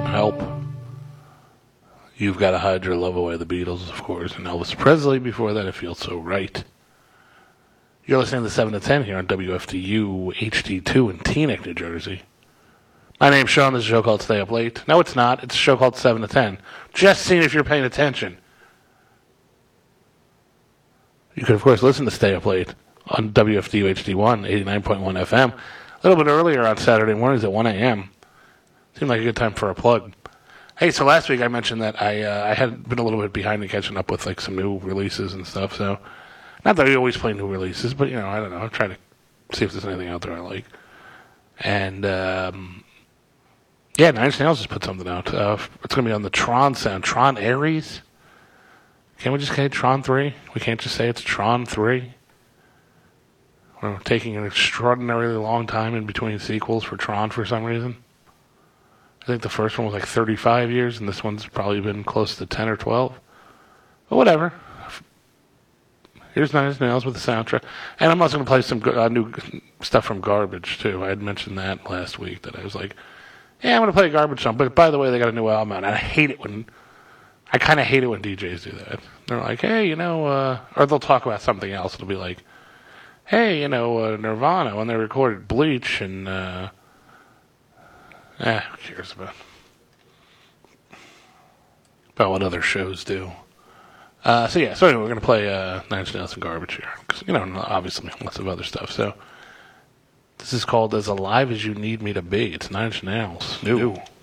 Help. You've Got to Hide Your Love Away, the Beatles, of course, and Elvis Presley. Before that, It Feels So Right. You're listening to 7 to 10 here on WFDU HD2 in Teaneck, New Jersey. My name's Sean. This is a show called Stay Up Late. No, it's not. It's a show called 7 to 10. Just seeing if you're paying attention. You can, of course, listen to Stay Up Late on WFDU HD1, 89.1 FM. A little bit earlier on Saturday mornings at 1 a.m. Seemed like a good time for a plug. Hey, so last week I mentioned that I had been a little bit behind in catching up with like some new releases and stuff. So, not that we always play new releases, but, I don't know. I'm trying to see if there's anything out there I like. And, Nine Inch Nails just put something out. It's going to be on the Tron sound. Tron Ares? Can't we just say Tron 3? We can't just say it's Tron 3? We're taking an extraordinarily long time in between sequels for Tron for some reason. I think the first one was like 35 years, and this one's probably been close to 10 or 12. But whatever. Here's Nine Inch Nails with the soundtrack. And I'm also going to play some new stuff from Garbage, too. I had mentioned that last week, that I was like, yeah, I'm going to play a Garbage song. But by the way, they got a new album out. And I kind of hate it when DJs do that. They're like, hey, or they'll talk about something else. It'll be like, hey, Nirvana, when they recorded Bleach, and, who cares about what other shows do. So anyway, we're going to play Nine Inch Nails and Garbage here. Because, obviously lots of other stuff. So, this is called As Alive As You Need Me to Be. It's Nine Inch Nails. New.